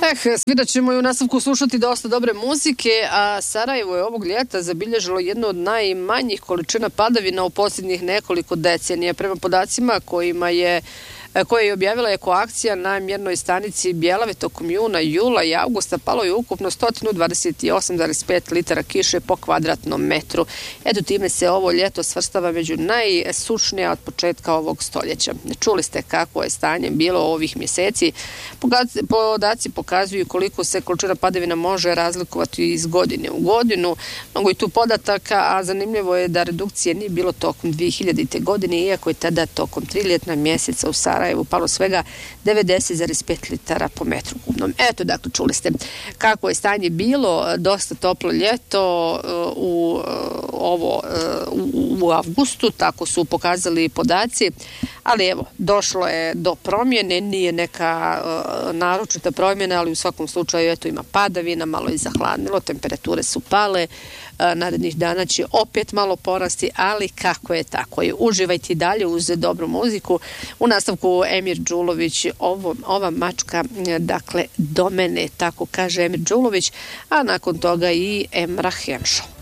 Svirat ćemo i u nastavku slušati dosta dobre muzike, a Sarajevo je ovog ljeta zabilježilo jednu od najmanjih količina padavina u posljednjih nekoliko decenija. Prema podacima koje je objavila Ekoakcija na mjernoj stanici Bjelave tokom juna, jula i avgusta palo je ukupno 128,5 litara kiše po kvadratnom metru. Eto, time se ovo ljeto svrstava među najsušnija od početka ovog stoljeća. Čuli ste kako je stanje bilo ovih mjeseci. Podaci pokazuju koliko se količina padavina može razlikovati iz godine u godinu. Mnogo je tu podataka, a zanimljivo je da redukcije nije bilo tokom 2000. godine, iako je tada tokom 3 ljetna mjeseca u Sarajevu palo svega 90,5 litara po metru kubnom. Eto, dakle, čuli ste kako je stanje bilo, dosta toplo ljeto u avgustu, tako su pokazali podaci, ali evo, došlo je do promjene, nije neka naročita promjena, ali u svakom slučaju eto ima padavina, malo je zahladnilo, temperature su pale, narednih dana će opet malo porasti, ali kako je tako je. Uživajte dalje uz dobru muziku. U nastavku Emir Đulović, ova mačka, dakle, do mene, tako kaže Emir Đulović, a nakon toga i Emrah Hemšo.